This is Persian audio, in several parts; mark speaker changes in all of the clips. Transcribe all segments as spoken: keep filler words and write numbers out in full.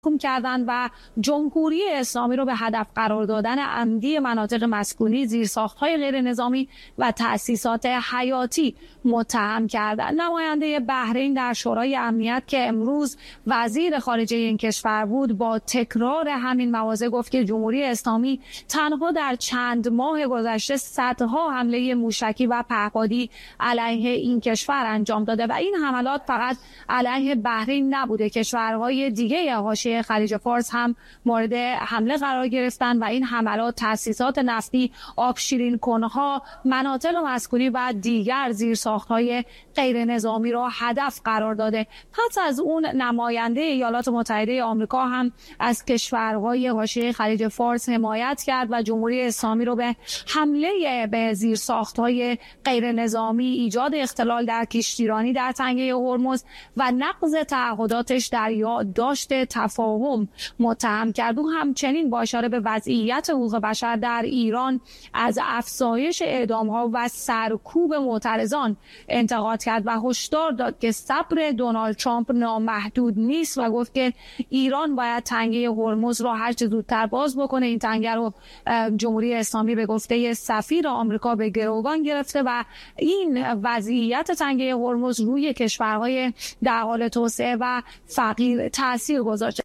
Speaker 1: محکوم کردن و جمهوری اسلامی رو به هدف قرار دادن عمدی مناطق مسکونی، زیرساخت‌های غیر نظامی و تأسیسات حیاتی متهم کردند. نماینده بحرین در شورای امنیت که امروز وزیر خارجه این کشور بود، با تکرار همین مواضع گفت که جمهوری اسلامی تنها در چند ماه گذشته صدها حمله موشکی و پهپادی علیه این کشور انجام داده و این حملات فقط علیه بحرین نبوده. کشورهای دیگه حاشیه خلیج فارس هم مورد حمله قرار گرفتن و این حملات تأسیسات نفتی، آب شیرین کنها، مناطق مسکونی و دیگر زیرساخت‌های غیر نظامی را هدف قرار داده. پس از اون نماینده ایالات متحده آمریکا هم از کشورهای حاشیه خلیج فارس حمایت کرد و جمهوری اسلامی رو به حمله به زیرساخت‌های غیر نظامی، ایجاد اختلال در کشتیرانی در تنگه هرمز و نقض تعهداتش در یادداشت تفاهم متهم کرد. او همچنین با اشاره به وضعیت حقوق بشر در ایران از افزایش اعدام‌ها و سرکوب معترضان انتقاد کرد و هشدار داد که صبر دونالد ترامپ نامحدود نیست و گفت که ایران باید تنگه هرمز را هر چه زودتر باز بکنه. این تنگه رو جمهوری اسلامی به گفته سفیر آمریکا به گروگان گرفته و این وضعیت تنگه هرمز روی کشورهای در حال توسعه و فقیر تاثیر گذاشته.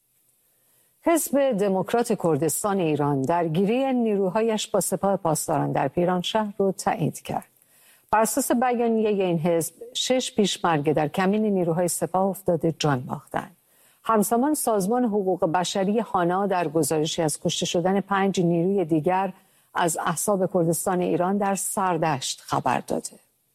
Speaker 2: حزب دموکرات کردستان ایران درگیری نیروهایش با سپاه پاسداران در پیرانشهر رو تایید کرد. بر اساس بیانیه این حزب، شش پیشمرگه در کمین نیروهای سپاه افتاده جان باختند. همزمان سازمان حقوق بشری هانا در گزارشی از کشته شدن پنج نیروی دیگر از احزاب کردستان ایران در سردشت خبر داده.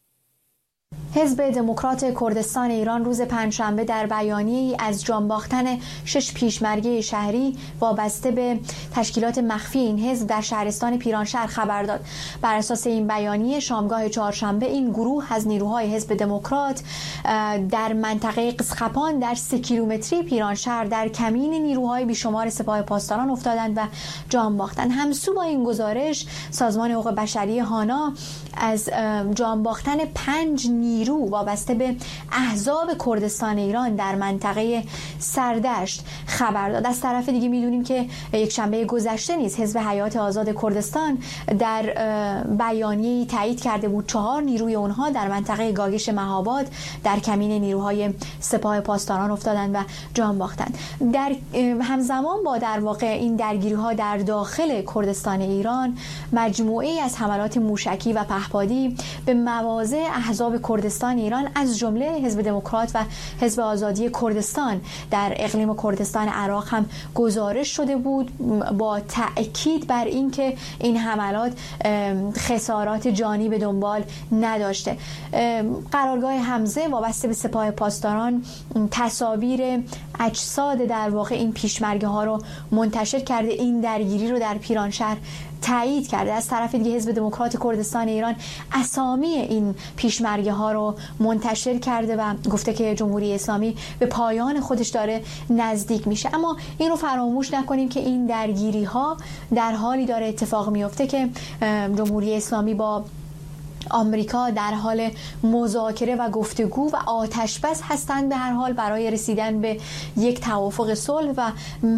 Speaker 3: حزب دموکرات کردستان ایران روز پنجشنبه در بیانیه‌ای از جان باختن شش پیشمرگه شهری وابسته به تشکیلات مخفی این حزب در شهرستان پیرانشهر خبر داد. بر اساس این بیانیه شامگاه چهارشنبه این گروه از نیروهای حزب دموکرات در منطقه قزخپان در سه کیلومتری پیرانشهر در کمین نیروهای بیشمار سپاه پاسداران افتادند و جان باختند. همسو با این گزارش سازمان حقوق بشری هانا از جان باختن پنج نیرو وابسته به احزاب کردستان ایران در منطقه سردشت خبر داد. از طرف دیگه میدونیم که یک شنبه گذشته نیز حزب حیات آزاد کردستان در بیانیه‌ای تایید کرده بود چهار نیروی اونها در منطقه گاگش مهاباد در کمین نیروهای سپاه پاسداران افتادند و جان باختند. در همزمان با در واقع این درگیری‌ها در داخل کردستان ایران، مجموعه‌ای از حملات موشکی و پهپادی به مواضع احزاب کردستان ایران از جمله حزب دموکرات و حزب آزادی کردستان در اقلیم کردستان عراق هم گزارش شده بود، با تأکید بر اینکه این حملات خسارات جانی به دنبال نداشته. قرارگاه حمزه وابسته به سپاه پاسداران تصاویر اجساد در واقع این پیشمرگه ها رو منتشر کرده، این درگیری رو در پیرانشهر تایید کرده. از طرف دیگه حزب دموکرات کردستان ایران اسامی این پیشمرگه ها رو منتشر کرده و گفته که جمهوری اسلامی به پایان خودش داره نزدیک میشه. اما این رو فراموش نکنیم که این درگیری ها در حالی داره اتفاق میفته که جمهوری اسلامی با آمریکا در حال مذاکره و گفتگو و آتشبس هستند به هر حال برای رسیدن به یک توافق صلح و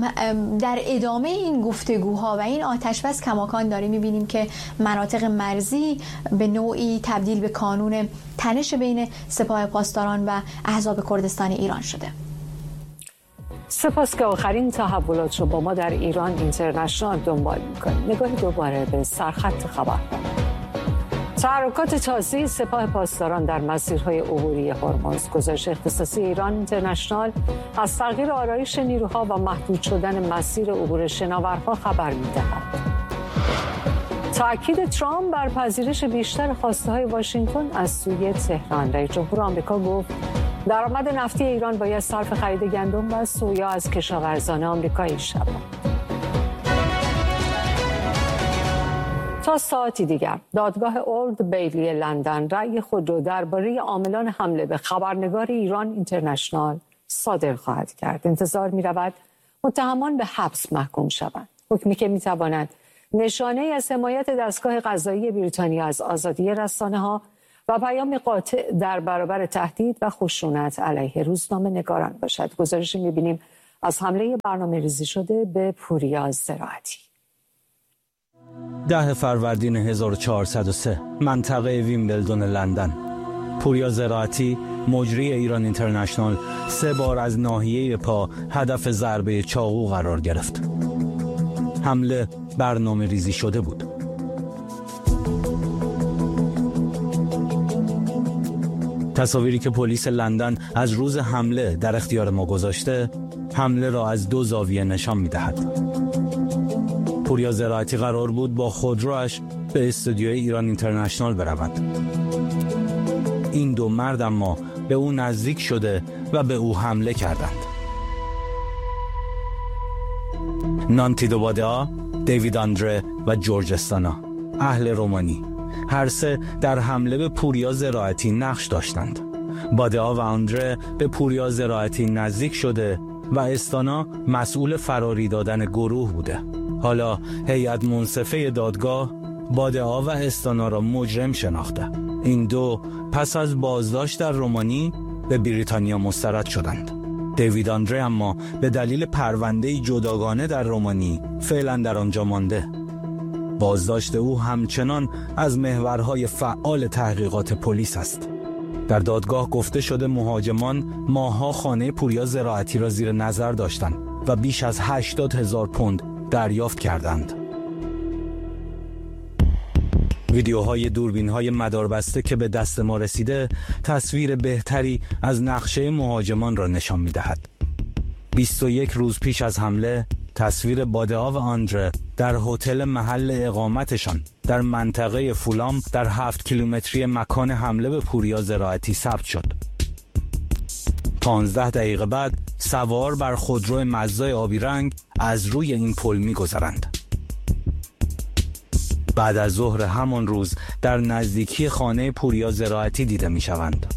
Speaker 3: در ادامه این گفتگوها و این آتشبس کماکان داریم میبینیم که مناطق مرزی به نوعی تبدیل به کانون تنش بین سپاه پاسداران و احزاب کردستان ایران شده.
Speaker 2: سپاس که آخرین تحولات رو با ما در ایران اینترنشنال دنبال میکنیم. نگاهی دوباره به سرخط خبر. تحرکات تازه سپاه پاسداران در مسیرهای عبوری هرمز. گزارش اختصاصی ایران اینترنشنال از تغییر آرایش نیروها و محدود شدن مسیر عبور شناورها خبر می‌دهد. تأکید ترامپ بر پذیرش بیشتر خواسته‌های واشنگتن از سوی تهران. رئیس جمهور آمریکا گفت درآمد نفتی ایران باید صرف خرید گندم و سویا از کشاورزان آمریکایی شود. تا ساعتی دیگر دادگاه اولد بیلی لندن رأی خود را درباره عاملان حمله به خبرنگار ایران اینترنشنال صادر خواهد کرد. انتظار می‌رود متهمان به حبس محکوم شوند. حکمی که می‌تواند نشانه از حمایت دستگاه قضایی بریتانیا از آزادی رسانه‌ها و پیام قاطع در برابر تهدید و خشونت علیه روزنامه‌نگاران باشد. گزارشی می‌بینیم از حمله برنامه ریزی شده به پوریا زراعتی.
Speaker 4: ده فروردین هزار و چهارصد و سه منطقه ویمبلدون لندن. پوریا زراعتی مجری ایران اینترنشنال سه بار از ناحیه پا هدف ضربه چاقو قرار گرفت. حمله برنامه ریزی شده بود. تصاویری که پلیس لندن از روز حمله در اختیار ما گذاشته، حمله را از دو زاویه نشان می‌دهد. پوریا زراعتی قرار بود با خودروش به استودیوی ایران اینترنشنال برود. این دو مرد اما به او نزدیک شده و به او حمله کردند. نانتی دوبادئا، دیوید آندره و جورج استانا، اهل رومانی، هر سه در حمله به پوریا زراعتی نقش داشتند. بادئا و آندره به پوریا زراعتی نزدیک شده و استانا مسئول فراری دادن گروه بوده. حالا هیئت منصفه دادگاه بادئا و استانا را مجرم شناخته. این دو پس از بازداشت در رومانی به بریتانیا مسترد شدند. دیوید آندره اما به دلیل پرونده جداگانه در رومانی فعلا در آنجا مانده. بازداشت او همچنان از محورهای فعال تحقیقات پلیس است. در دادگاه گفته شده مهاجمان ماه‌ها خانه پوریا زراعتی را زیر نظر داشتند و بیش از هشتاد هزار پوند دریافت کردند. ویدیوهای دوربین‌های مداربسته که به دست ما رسیده تصویر بهتری از نقشه مهاجمان را نشان می‌دهد. بیست و یک روز پیش از حمله تصویر بادئا و آندره در هتل محل اقامتشان در منطقه فولام در هفت کیلومتری مکان حمله به پوریا زراعتی ثبت شد. پانزده دقیقه بعد سوار بر خودرو مزدای آبی رنگ از روی این پل می‌گذرند. بعد از ظهر همان روز در نزدیکی خانه پوریا زراعتی دیده می‌شوند.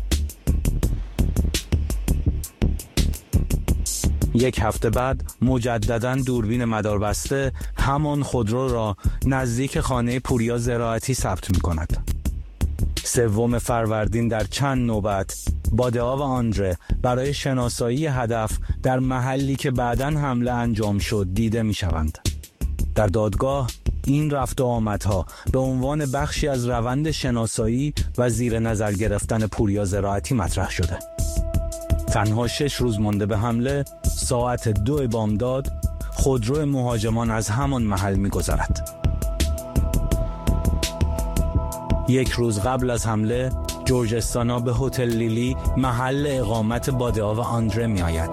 Speaker 4: یک هفته بعد مجدداً دوربین مداربسته همان خودرو را نزدیک خانه پوریا زراعتی ثبت می‌کند. سوم فروردین در چند نوبت بادئا و آندره برای شناسایی هدف در محلی که بعداً حمله انجام شد دیده می‌شوند. در دادگاه این رفت و آمدها به عنوان بخشی از روند شناسایی و زیر نظر گرفتن پوریا زراعتی مطرح شده. تنها شش روز مانده به حمله، ساعت دو بامداد خودرو مهاجمان از همان محل می‌گذرد. یک روز قبل از حمله، جورج استانا به هتل لیلی محل اقامت بادئا و آندره می‌آید.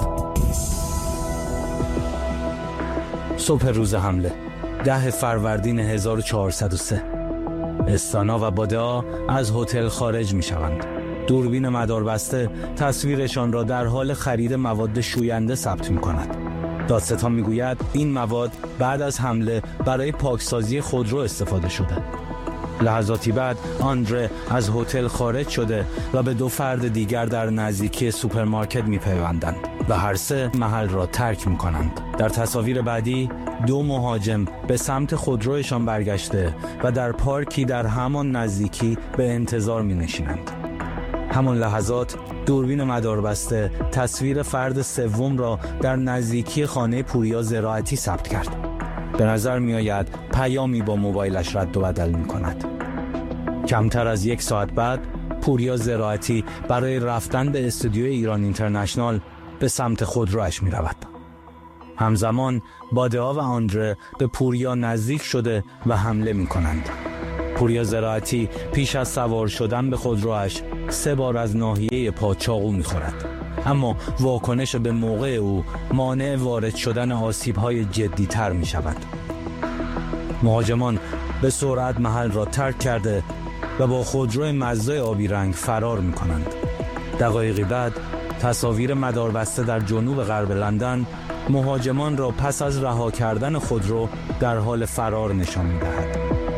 Speaker 4: صبح روز حمله، ده فروردین هزار و چهارصد و سه، استانا و بادئا از هتل خارج می‌شوند. دوربین مداربسته تصویرشان را در حال خرید مواد شوینده ثبت می‌کند. دادستان می‌گوید این مواد بعد از حمله برای پاکسازی خودرو استفاده شده. لحظاتی بعد آندره از هتل خارج شده و به دو فرد دیگر در نزدیکی سوپرمارکت می‌پیوندند و هر سه محل را ترک می‌کنند. در تصاویر بعدی دو مهاجم به سمت خودرویشان برگشته و در پارکی در همان نزدیکی به انتظار می‌نشینند. همان لحظات دوربین مداربسته تصویر فرد سوم را در نزدیکی خانه پوریا زراعتی ثبت کرد. به نظر می آید پیامی با موبایلش رد و بدل می کند. کمتر از یک ساعت بعد پوریا زراعتی برای رفتن به استودیوی ایران اینترنشنال به سمت خودرویش می رود. همزمان بادئا و آندره به پوریا نزدیک شده و حمله می کنند. پوریا زراعتی پیش از سوار شدن به خودرویش سه بار از ناحیه پا چاقو می‌خورد، اما واکنش به موقع او مانع وارد شدن آسیب‌های جدی‌تر می‌شود. مهاجمان به سرعت محل را ترک کرده و با خودرو مزدای آبی رنگ فرار می‌کنند. دقایقی بعد تصاویر مداربسته در جنوب غرب لندن مهاجمان را پس از رها کردن خودرو در حال فرار نشان می‌دهد.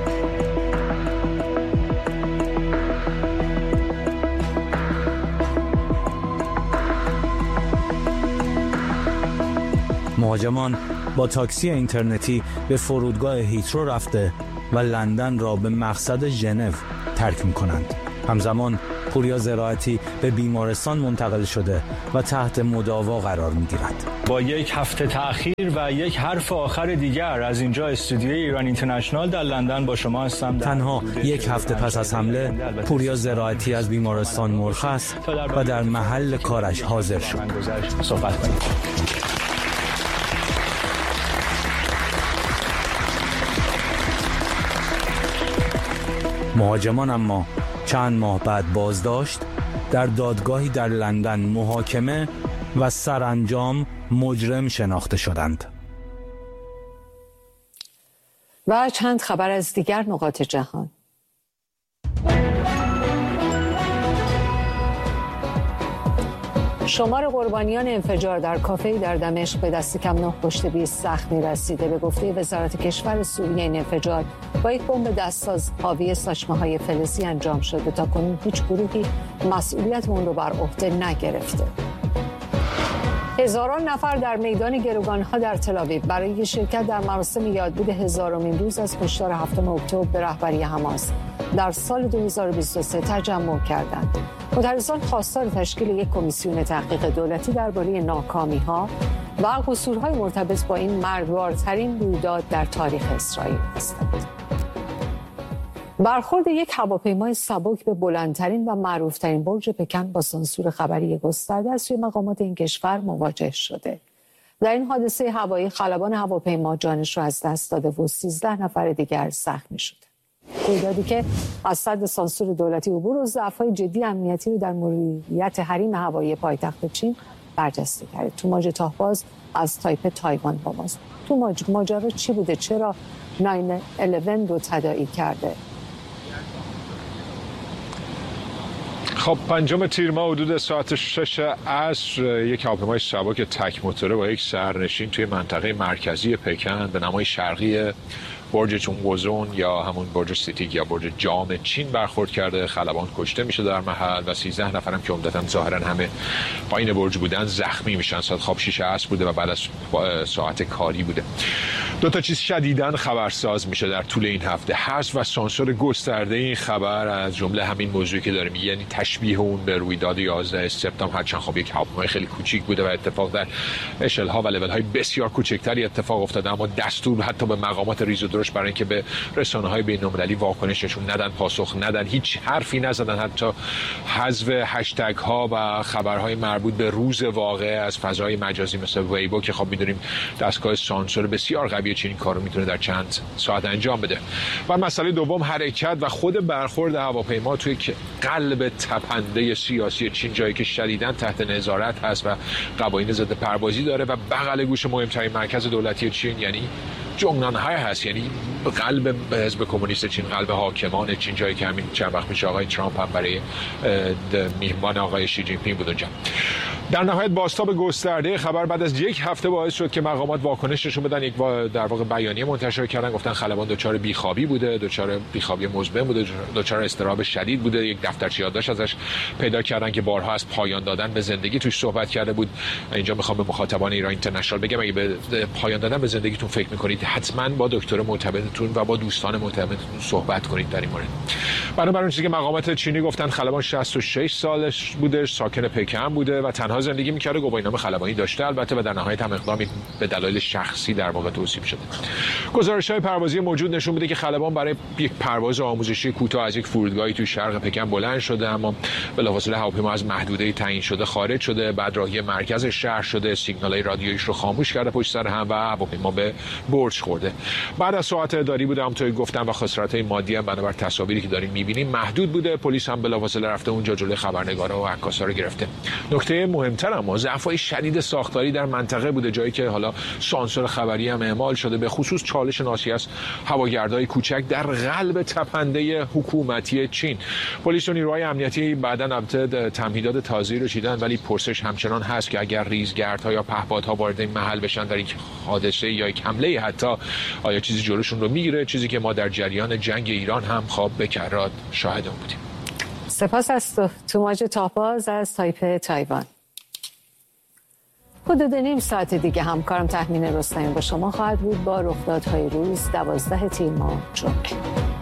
Speaker 4: مهاجمان با تاکسی اینترنتی به فرودگاه هیترو رفته و لندن را به مقصد ژنو ترک می کنند. همزمان پوریا زراعتی به بیمارستان منتقل شده و تحت مداوا قرار می‌گیرد.
Speaker 5: با یک هفته تأخیر و یک حرف آخر دیگر از اینجا استودیوی ایران اینترنشنال در لندن با شما هستم.
Speaker 4: تنها یک هفته پس از حمله پوریا زراعتی از بیمارستان مرخص و در محل کارش حاضر شد.
Speaker 5: صحبت کنیم.
Speaker 4: مهاجمان اما چند ماه بعد بازداشت، در دادگاهی در لندن محاکمه و سرانجام مجرم شناخته شدند.
Speaker 2: و چند خبر از دیگر نقاط جهان. شمار قربانیان انفجار در کافه‌ای در دمشق به دست کم نه کشته بیست زخمی رسیده. به گفته وزارت کشور سوریه این انفجار با یک بمب دستساز حاوی ساچمه‌های فلزی انجام شده. تاکنون هیچ گروهی مسئولیت اون رو بر عهده نگرفته. هزاران نفر در میدان گروگان‌ها در تل‌آویو برای شرکت در مراسم یادبود هزارمین روز از کشتار هفتم اکتبر به رهبری حماس در سال دو هزار و بیست و سه تجمع کردند. معترضان خواستار تشکیل یک کمیسیون تحقیق دولتی درباره ناکامی‌ها و قصورهای مرتبط با این مرگبارترین رویداد در تاریخ اسرائیل هستند. برخورد یک هواپیمای سبک به بلندترین و معروفترین برج پکن با سانسور خبری گسترده از سوی مقامات این کشور مواجه شده. در این حادثه هوایی خلبان هواپیما جانش را از دست داده و سیزده نفر دیگر زخمی شده. رویدادی که از سد سانسور دولتی عبور و ضعف‌های جدی امنیتی رو در مدیریت حریم هوایی پایتخت چین برجسته کرده. توماج تاهباز از تایپه تایوان با ماست. توماج، ماجرا چی بوده؟ چرا نه یازده رو تداعی کرده؟
Speaker 6: خب پنجم تیر ماه حدود ساعت شش عصر یک هواپیمای سبک تک موتوره با یک سرنشین توی منطقه مرکزی پکن به نمای شرقی برج چونگوزون یا همون برج سیتیک یا برج جام چین برخورد کرده. خلبان کشته میشه در محل و سیزده نفرم که عمدتاً ظاهراً همه پایین برج بودن زخمی میشن. ساعت خواب شش عصر بوده و بعد از ساعت کاری بوده. دو تا چیز شدیداً خبرساز میشه در طول این هفته. حذف و سانسور گسترده این خبر از جمله همین موضوعی که داریم، یعنی تشبیه اون به رویداد یازده سپتامبر، هرچند خب یک هواپیمای خیلی کوچیک بوده و اتفاق در اشل‌ها و لول‌های بسیار کوچکتری اتفاق افتاده، اما دستور حتی به مقامات ریز و درشت برای اینکه به رسانه‌های بین‌المللی واکنششون ندن، پاسخ ندن، هیچ حرفی نزدن، حتی حذف هشتگ ها و خبرهای مربوط به روز واقعه از فضای مجازی مثل ویبو که خب می‌دونیم دستگاه سانسور بسیار قوی چنین کارو میتونه در چند ساعت انجام بده. و مسئله دوم حرکت و خود برخورد هواپیما توی قلب تپنده سیاسی چین، جایی که شدیداً تحت نظارت هست و قوانین ضد پروازی داره و بغل گوش مهمترین مرکز دولتی چین یعنی جونگنانهای هست، یعنی قلب حزب کمونیست چین، قلب حاکمان چین، جایی که همین چند وقت پیش آقای ترامپ هم برای میهمان آقای شی جین پینگ بود اونجا. در نهایت بازتاب گسترده خبر بعد از یک هفته باعث شد که مقامات واکنششون بدن. یک در واقع بیانیه منتشر کردن، گفتن خلبان دچار بیخوابی بوده، دچار بیخوابی مزمن بوده، دچار اضطراب شدید بوده. یک دفترچه یادداشت ازش پیدا کردن که بارها از پایان دادن به زندگی توش صحبت کرده بود. اینجا میخوام به مخاطبان ایران اینترنشنال بگم اگه به پایان دادن به زندگیتون فکر میکنید حتما با دکتر معتمدتون و با دوستان معتمدتون صحبت کنید در این مورد. بنابراین چیزی که مقامات چینی گفتن خلبان شصت و شش سالش بوده، ساکن پکن بوده و تنها زندگی می‌کرده، گواهینامه خلبانی داشته البته و در نهایت هم اقدامی به دلایل شخصی در واقع توصیف شده. گزارش‌های پروازی موجود نشون میده که خلبان برای یک پرواز آموزشی کوتاه از یک فرودگاهی تو شرق پکن بلند شده، اما بلافاصله هواپیما از محدوده تعیین شده خارج شده، بعد راهی مرکز شهر شده، سیگنال‌های رادیوییش رو خاموش کرده پشت سر هم و هواپیما به برج خورده. بعد از ساعت اداری بوده، همونطوری گفتم، و خسارت‌های مادی هم بنابر تصاویری که دارین می‌بینیم محدود بوده. پلیس هم بلافاصله رفته اونجا جلوی خبرنگارا و عکاسا رو گرفته. نکته مهمتر اما ضعف‌های شدید ساختاری در منطقه بوده، جایی که حالا سانسور خبری هم اعمال شده، به خصوص چالش ناشی از هواگردهای کوچک در قلب تپنده حکومتی چین. پلیس و نیروهای امنیتی بعداً البته تمهیدات تازه‌ای رو چیدن، ولی پرسش همچنان هست که اگر ریزگردها یا پهپادها وارد این محل بشن در یک حادثه یا یک حمله حتی، آیا چیزی جلوشون رو میگیره؟ چیزی که ما در جریان جنگ ایران هم خواب به کرات شاهد اون بودیم.
Speaker 2: سپاس از تو توماج تاهباز از تایپه تایوان. حدود نیم ساعت دیگه همکارم تهمین رستمی با شما خواهد بود با رخدادهای روز دوازده تیر ماه جمعه.